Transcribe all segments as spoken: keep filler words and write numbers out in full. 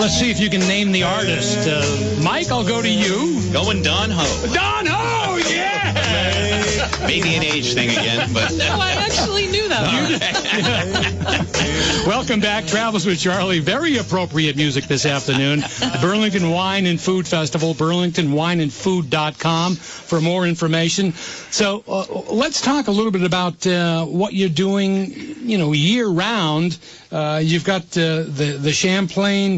Let's see if you can name the artist. Uh, Mike, I'll go to you. Going Don Ho. Don Ho, yeah! Maybe an age thing again, but... No, I actually knew that one. Welcome back. Travels with Charlie. Very appropriate music this afternoon. The Burlington Wine and Food Festival, burlington wine and food dot com for more information. So uh, let's talk a little bit about uh, what you're doing, you know, year-round. Uh, you've got uh, the, the Champlain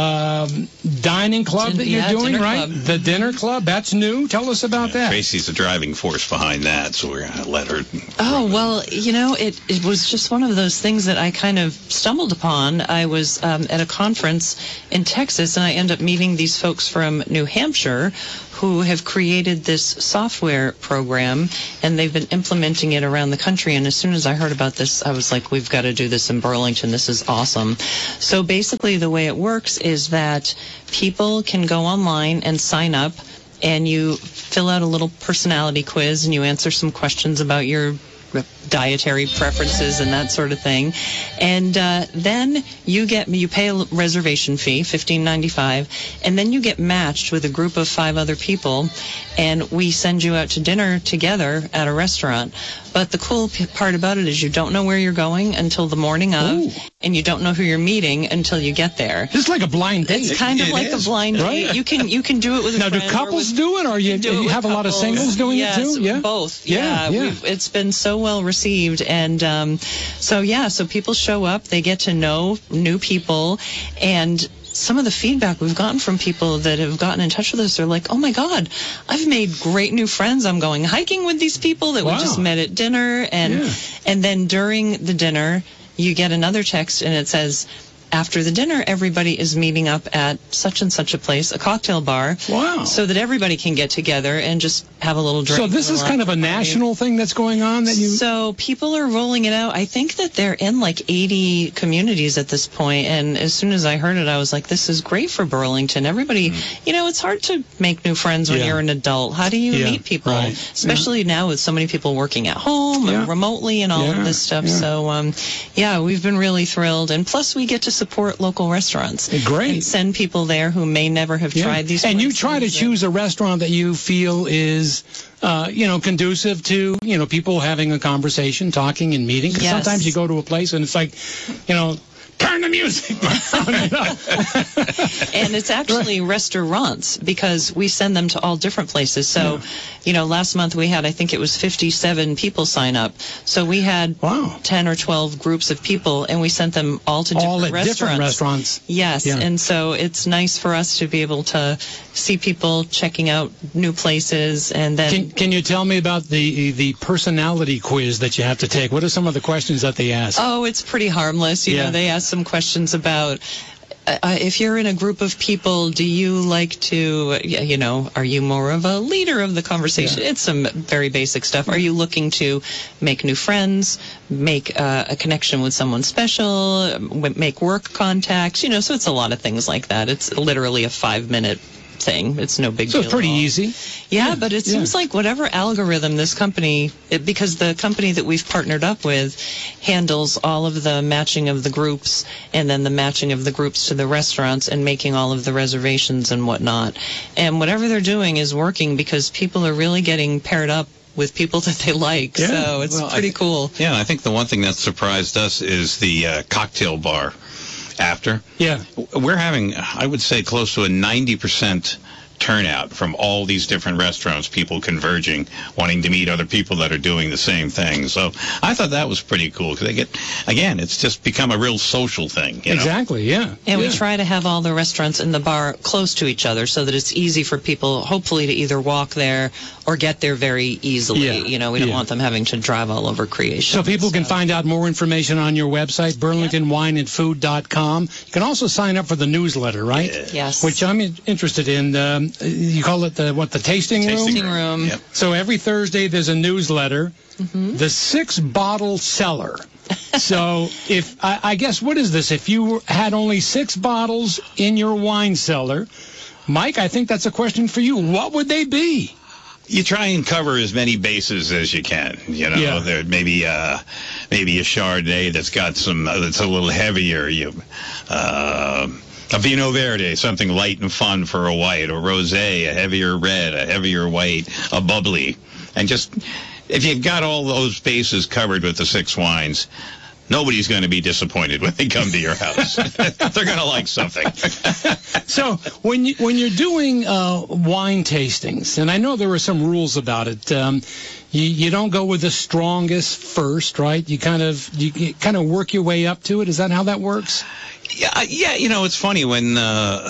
um, Dining Club Din- that you're yeah, doing, dinner right? club. The Dinner Club, that's new. Tell us about that. Tracy's the driving force behind that, so we're going to let her... Oh, well, you know, it, it was just one of those things that I kind of stumbled upon. I was um, at a conference in Texas, and I ended up meeting these folks from New Hampshire who have created this software program, and they've been implementing it around the country. And as soon as I heard about this, I was like, we've got to do this in Burlington. This is awesome. So basically the way it works is that people can go online and sign up, and you fill out a little personality quiz, and you answer some questions about your dietary preferences and that sort of thing, and uh, then you get you pay a reservation fee, fifteen ninety-five, and then you get matched with a group of five other people, and we send you out to dinner together at a restaurant. But the cool p- part about it is you don't know where you're going until the morning of, Ooh. and you don't know who you're meeting until you get there. It's like a blind date. It's kind of It like is. a blind Right. date. You can you can do it with a Now, do friend or couples with- do it, or you, do it you with have a lot of couples. singles doing yes, it too? Yeah, both. Yeah, Yeah, yeah. We've, it's been so well received, and um, so yeah, so people show up, they get to know new people, and some of the feedback we've gotten from people that have gotten in touch with us are like, oh my God, I've made great new friends. I'm going hiking with these people that Wow. we just met at dinner, and Yeah. and then during the dinner, you get another text, and it says, after the dinner, everybody is meeting up at such and such a place, a cocktail bar, Wow. so that everybody can get together and just have a little drink. So this and is kind of a relax. national thing that's going on that you... So people are rolling it out. I think that they're in like eighty communities at this point, and as soon as I heard it, I was like, this is great for Burlington. Everybody, you know, it's hard to make new friends when Yeah. you're an adult. How do you Yeah, meet people? right. Especially now with so many people working at home Yeah. and remotely and all Yeah, of this stuff. yeah. So, um, yeah, we've been really thrilled. And plus, we get to support local restaurants. Great. And send people there who may never have Yeah. tried these And you places. try to choose a restaurant that you feel is, uh, you know, conducive to, you know, people having a conversation, talking and meeting. 'Cause Yes. sometimes you go to a place and it's like, you know, turn the music down. And it's actually restaurants, because we send them to all different places. So, you know, last month we had, I think it was fifty-seven people sign up. So we had Wow. ten or twelve groups of people, and we sent them all to different All at restaurants. different restaurants. Yes, Yeah. and so it's nice for us to be able to see people checking out new places, and then... Can, can you tell me about the the personality quiz that you have to take? What are some of the questions that they ask? Oh, it's pretty harmless. You Yeah. know, they ask some questions about uh, if you're in a group of people, do you like to, y- you know, are you more of a leader of the conversation? Yeah. It's some very basic stuff. Are you looking to make new friends, make uh, a connection with someone special, m- make work contacts? You know, so it's a lot of things like that. It's literally a five-minute thing. It's no big so deal. it's pretty at all. easy. Yeah, but it Yeah. seems like whatever algorithm this company, it, because the company that we've partnered up with handles all of the matching of the groups, and then the matching of the groups to the restaurants, and making all of the reservations and whatnot. And whatever they're doing is working, because people are really getting paired up with people that they like. Yeah. So it's Well, I pretty thi- cool. Yeah, I think the one thing that surprised us is the uh, cocktail bar after. Yeah. We're having, I would say, close to a ninety percent turnout from all these different restaurants, people converging, wanting to meet other people that are doing the same thing. So I thought that was pretty cool, because they get, again, it's just become a real social thing. You know? Exactly, yeah. And yeah. we try to have all the restaurants and the bar close to each other, so that it's easy for people, hopefully, to either walk there or get there very easily. Yeah, You know, we don't yeah. want them having to drive all over Creation. So people can find out more information on your website, burlington wine and food dot com. You can also sign up for the newsletter, right? Yes. Which I'm in- interested in. Um, you call it the, what, the tasting, Tasting room? room. Yep. So every Thursday there's a newsletter, Mm-hmm. the six bottle seller. So if, I, I guess, what is this? If you had only six bottles in your wine cellar, Mike, I think that's a question for you. What would they be? You try and cover as many bases as you can. You know, Yeah. there maybe uh, maybe a Chardonnay that's got some uh, that's a little heavier. You, uh, A Vino Verde, something light and fun for a white, or rosé, a heavier red, a heavier white, a bubbly. And just, if you've got all those bases covered with the six wines, nobody's going to be disappointed when they come to your house. They're going to like something. So when you when you're doing uh, wine tastings, and I know there are some rules about it, um, you you don't go with the strongest first, right? You kind of you, you kind of work your way up to it. Is that how that works? Yeah, yeah. You know, it's funny when uh,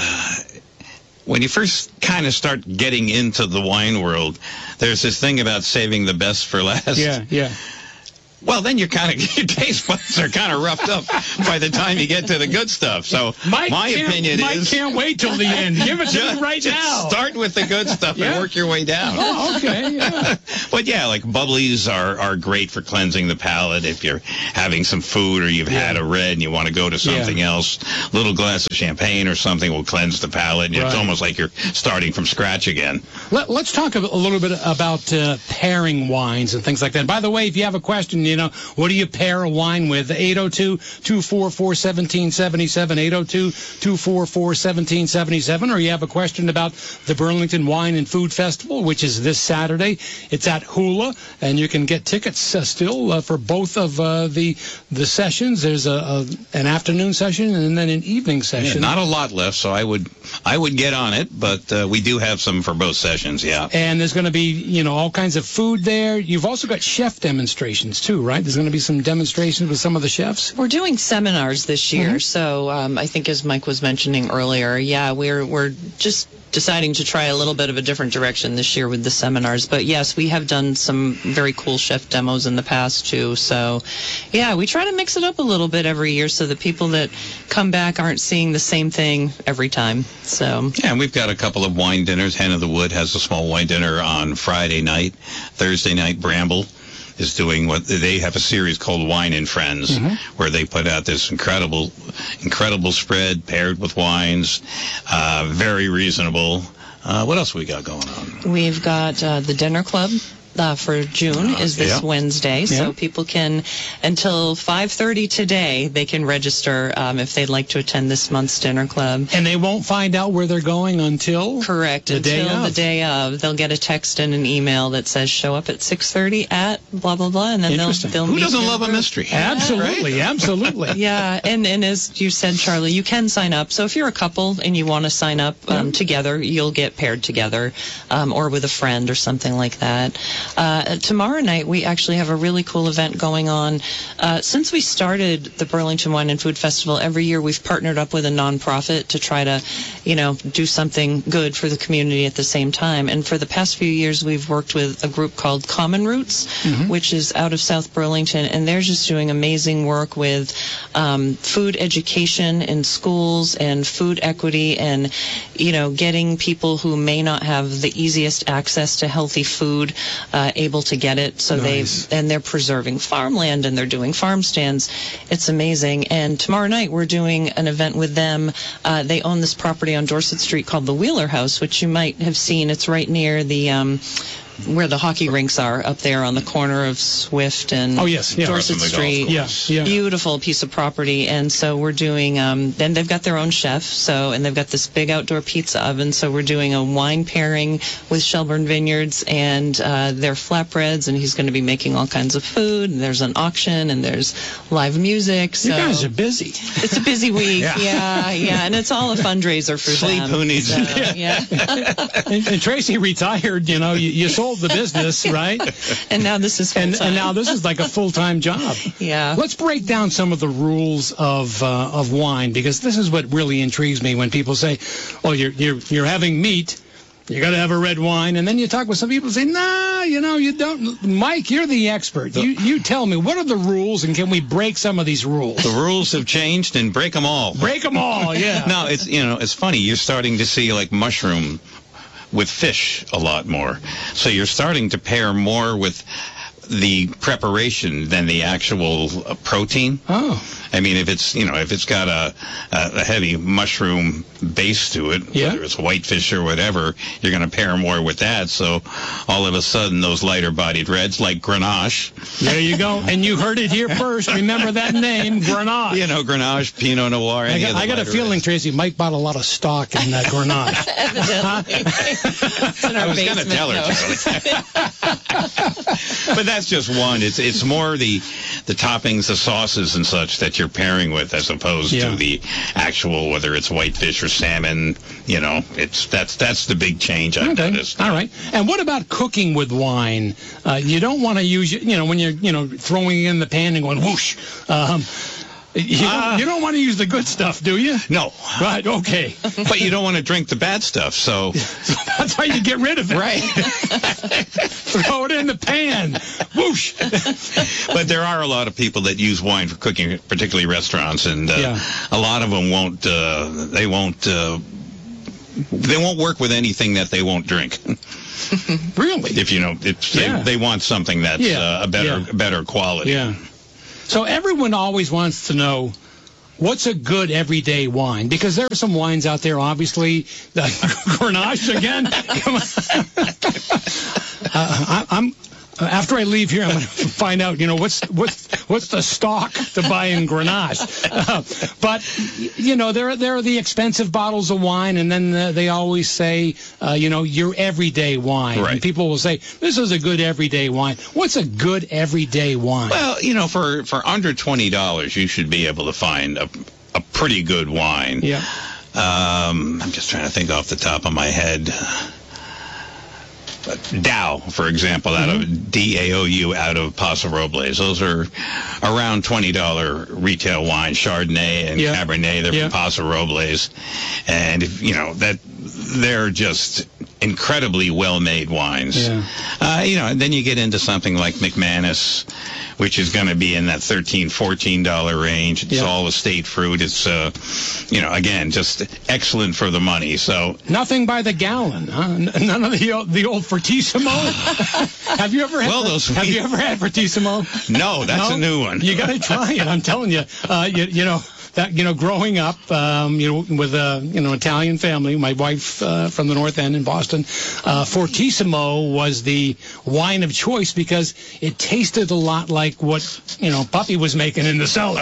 when you first kind of start getting into the wine world. There's this thing about saving the best for last. Yeah, yeah. Well, then you're kind of, your taste buds are kind of roughed up by the time you get to the good stuff. So Mike my opinion Mike is... can't wait till the end. Give it to just, me right just now. Start with the good stuff Yeah. and work your way down. Oh, okay. Yeah. But yeah, like bubblies are, are great for cleansing the palate if you're having some food or you've Yeah. had a red and you want to go to something Yeah. else. A little glass of champagne or something will cleanse the palate. And Right. It's almost like you're starting from scratch again. Let, let's talk a, a little bit about uh, pairing wines and things like that. By the way, if you have a question, you know, what do you pair a wine with? eight oh two, two four four, one seven seven seven, eight oh two, two four four, one seven seven seven, or you have a question about the Burlington Wine and Food Festival, which is this Saturday. It's at Hula, and you can get tickets uh, still uh, for both of uh, the the sessions. There's a, a an afternoon session and then an evening Yeah, session. not a lot left, so I would I would get on it, but uh, we do have some for both sessions, yeah. And there's going to be, you know, all kinds of food there. You've also got chef demonstrations, too, right? There's going to be some demonstrations with some of the chefs. We're doing seminars this year, Mm-hmm. so um, I think as Mike was mentioning earlier, yeah, we're we're just deciding to try a little bit of a different direction this year with the seminars. But yes, we have done some very cool chef demos in the past too. So yeah, we try to mix it up a little bit every year so that people that come back aren't seeing the same thing every time. So Yeah, and we've got a couple of wine dinners. Hen of the Wood has a small wine dinner on Friday night. Thursday night, Bramble is doing what they have a series called Wine and Friends, Mm-hmm. where they put out this incredible, incredible spread paired with wines, uh, very reasonable. Uh, what else we got going on? we've got uh, the dinner club. Uh, for June Uh, is this yeah. Wednesday, so Yeah. people can, until five thirty today, they can register um, if they'd like to attend this month's dinner club. And they won't find out where they're going until? Correct. The day Until the of. day of, they'll get a text and an email that says show up at six thirty at blah blah blah, and then they'll Interesting. they'll Who meet doesn't their love a group. mystery? Absolutely, absolutely. Yeah, and, and as you said, Charlie, you can sign up. So if you're a couple and you want to sign up um, together, you'll get paired together um, or with a friend or something like that. Uh, tomorrow night, we actually have a really cool event going on. Uh, since we started the Burlington Wine and Food Festival, every year we've partnered up with a nonprofit to try to, you know, do something good for the community at the same time. And for the past few years, we've worked with a group called Common Roots, which is out of South Burlington, and they're just doing amazing work with um, food education in schools and food equity and, you know, getting people who may not have the easiest access to healthy food uh, able to get it. So Nice. they and they're preserving farmland and they're doing farm stands. It's amazing. And tomorrow night we're doing an event with them. Uh, they own this property on Dorset Street called the Wheeler House, which you might have seen. It's right near the um, where the hockey rinks are up there on the corner of Swift and Oh, yes, yeah. Dorset Across from the golf Street. course. Yeah, yeah. Beautiful piece of property. And so we're doing, um, then they've got their own chef. So, and they've got this big outdoor pizza oven. So we're doing a wine pairing with Shelburne Vineyards and uh, their flatbreads. And he's going to be making all kinds of food. And there's an auction and there's live music. So You guys are busy. it's a busy week. Yeah. yeah. yeah, And it's all a fundraiser for Sleep, them. who needs so, it? Yeah. And, and Tracy retired, you know, you, you sold the business, right? And now this is full And, time. and now this is like a full-time job. Yeah. Let's break down some of the rules of uh, of wine, because this is what really intrigues me when people say, "Oh, you're you're you're having meat, you got to have a red wine," and then you talk with some people and say, "Nah, you know, you don't." Mike, you're the expert. You you tell me, what are the rules, and can we break some of these rules? The rules have changed, and break them all. Break them all, yeah. No, it's, you know, it's funny. You're starting to see like mushroom with fish a lot more. So you're starting to pair more with the preparation than the actual uh, protein. Oh. I mean, if it's, you know, if it's got a, a, a heavy mushroom base to it, Yeah. whether it's whitefish or whatever, you're going to pair more with that. So all of a sudden, those lighter-bodied reds, like Grenache. There you go. And you heard it here first. Remember that name, Grenache. You know, Grenache, Pinot Noir, I any got, of the I got a lighter feeling, reds. Tracy, Mike bought a lot of stock in that Grenache. Evidently. It's in our I was going to basement, tell her, though. Charlie. But that's just one. It's it's more the the toppings, the sauces and such that you're pairing with, as opposed Yeah. to the actual, whether it's whitefish or salmon. You know, it's that's that's the big change I've Okay. noticed. All right. And what about cooking with wine? Uh, you don't want to use, you know, when you're, you know, throwing it in the pan and going whoosh. Um, you, don't, Ah. you don't want to use the good stuff, do you? No, Right. Okay. but you don't want to drink the bad stuff. So That's how you get rid of it. right. Throw it in the pan. Whoosh. But there are a lot of people that use wine for cooking, particularly restaurants, and uh, Yeah. a lot of them won't. Uh, they won't. Uh, they won't work with anything that they won't drink. Really? If you know, it's, Yeah. they, they want something that's Yeah. uh, a better Yeah. better quality. Yeah. So everyone always wants to know what's a good everyday wine, because there are some wines out there, obviously, the Grenache again. Come on. uh, I, I'm after I leave here, I'm going to find out, you know, what's what's what's the stock to buy in Grenache. Uh, but y- you know, there are there are the expensive bottles of wine, and then uh, they always say, uh, you know, your everyday wine. Right. And people will say, this is a good everyday wine. What's a good everyday wine? Well, you know, for for under twenty dollars, you should be able to find a a pretty good wine. Yeah. Um, I'm just trying to think off the top of my head. Dow, for example, out Mm-hmm. of D A O U, out of Paso Robles. Those are around twenty dollars retail wine, Chardonnay and Yeah. Cabernet. They're Yeah. from Paso Robles. And, if, you know, that they're just incredibly well-made wines. Yeah. Uh, you know, and then you get into something like McManus, which is going to be in that thirteen dollars, fourteen dollars range. It's Yeah. all estate fruit. It's, uh, you know, again, just excellent for the money. So Nothing by the gallon, huh? N- None of the old, the old Fortissimo. Have you ever had? Well, those- have you ever had Fortissimo? no, that's No? a new one. You got to try it. I'm telling you. Uh, you, you know that you know growing up, um, you know, with a you know Italian family. My wife uh, from the North End in Boston. Uh, Fortissimo was the wine of choice because it tasted a lot like what you know Puppy was making in the cellar,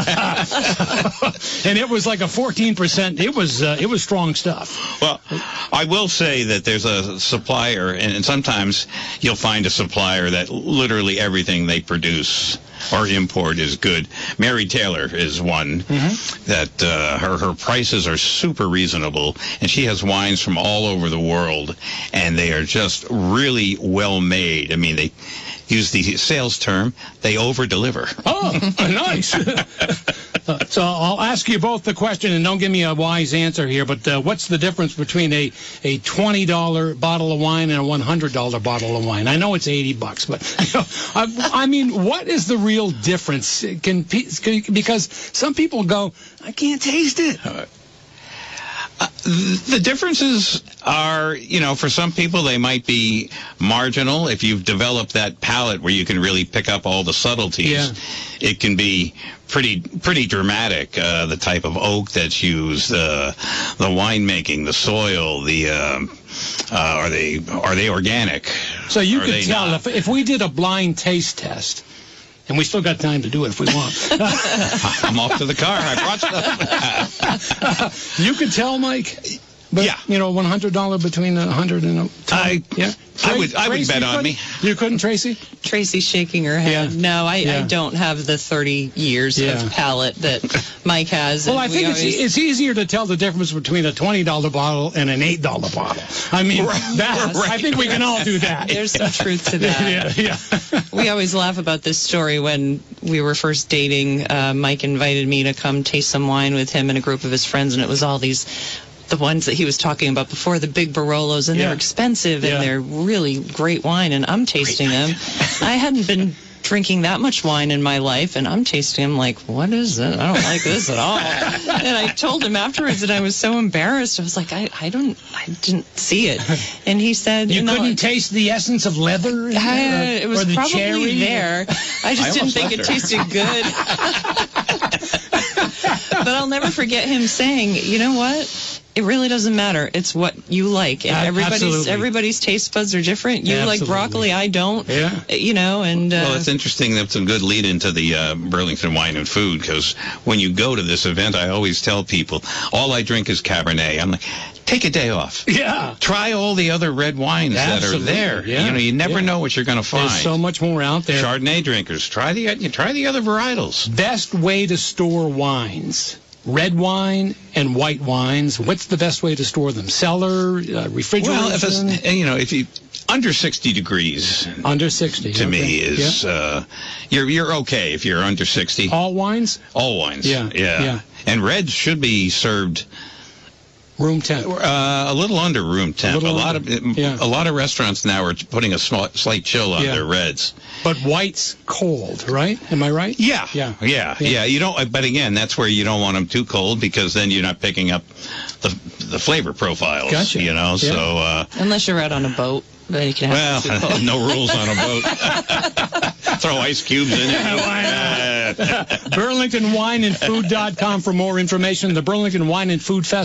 and it was like a fourteen percent. It was uh, it was strong stuff. Well, I will say that there's a supplier, and, and sometimes you'll find a supplier that literally everything they produce or import is good. Mary Taylor is one that uh, her her prices are super reasonable, and she has wines from all over the world, and they are just really well made. I mean, they use the sales term, they over deliver. Oh, nice. Uh, so I'll ask you both the question, and don't give me a wise answer here, but uh, what's the difference between a, a twenty dollar bottle of wine and a one hundred dollar bottle of wine? I know it's eighty bucks, but you know, I, I mean, what is the real difference? Can, pe- can Because some people go, I can't taste it. The differences are, you know, for some people they might be marginal. If you've developed that palate where you can really pick up all the subtleties, Yeah. it can be pretty pretty dramatic. Uh, the type of oak that's used, uh, the winemaking, the soil, the um, uh, are they are they organic? So you Are could they tell not? if, if we did a blind taste test, and we still got time to do it if we want. I'm off to the car. I brought stuff. You could tell, Mike. But, Yeah. You know, one hundred dollars between a hundred and a. I Yeah. I would I would Tracy, bet you on couldn't? me. You couldn't, Tracy? Tracy's shaking her head. Yeah. No, I, Yeah. I don't have the thirty years Yeah. of palate that Mike has. Well, and I we think it's, always- it's easier to tell the difference between a twenty dollar bottle and an eight dollar bottle. I mean, that, Yes. I think we can all do that. There's some truth to that. yeah, yeah. We always laugh about this story. When we were first dating, uh, Mike invited me to come taste some wine with him and a group of his friends, and it was all these, the ones that he was talking about before, the big Barolos, and Yeah. they're expensive, Yeah. and they're really great wine, and I'm tasting them. I hadn't been drinking that much wine in my life, and I'm tasting them like, what is it? I don't like this at all. And I told him afterwards that I was so embarrassed. I was like, I, I don't, I didn't see it. And he said, You no, couldn't taste the essence of leather? I, uh, it was or the probably cherry? there. I just I didn't almost think it left her. tasted good. But I'll never forget him saying, you know what? It really doesn't matter. It's what you like. And Uh, everybody's absolutely. everybody's taste buds are different. You like Absolutely. broccoli, I don't. Yeah. You know, and uh, Well, it's interesting. That's a good lead into the uh, Burlington Wine and Food, because when you go to this event, I always tell people, all I drink is Cabernet. I'm like, take a day off. Yeah. Try all the other red wines Absolutely, that are there. yeah, You know, you never yeah. know what you're going to find. There's so much more out there. Chardonnay drinkers, try the you try the other varietals. Best way to store wines. Red wine and white wines. What's the best way to store them? Cellar, uh, refrigeration? Well, if it's you know if you under sixty degrees Under sixty. to okay. me is Yeah. uh, you're you're okay if you're under sixty. All wines? All wines. Yeah, yeah. yeah. And reds should be served Room temp. uh, a little under room temp. A, little lot under, of yeah. a lot of restaurants now are putting a small, slight chill on Yeah. their reds. But white's cold, right? Am I right? Yeah, Yeah. yeah, Yeah. yeah. You don't, but again, that's where you don't want them too cold, because then you're not picking up the the flavor profiles. Gotcha. You know, Yeah. so uh, unless you're out on a boat, then you can have it too well, cold. no rules on a boat. Throw ice cubes in it. Burlington Wine and Food dot com for more information. The Burlington Wine and Food Festival.